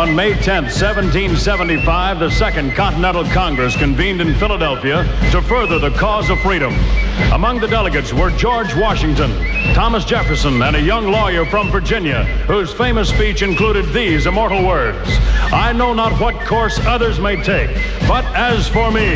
On May 10, 1775, the Second Continental Congress convened in Philadelphia to further the cause of freedom. Among the delegates were George Washington, Thomas Jefferson, and a young lawyer from Virginia, whose famous speech included these immortal words: "I know not what course others may take, but as for me,